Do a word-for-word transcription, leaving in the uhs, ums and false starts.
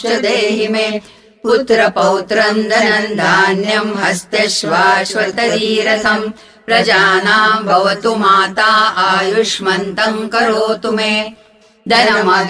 देहि मे पुत्रपौत्रम् धनम् धान्यम् हस्त्यश्वाश्वतरीरथम् प्रजानाम् भवतु माता आयुष्मन्तम् करोतु मे धनम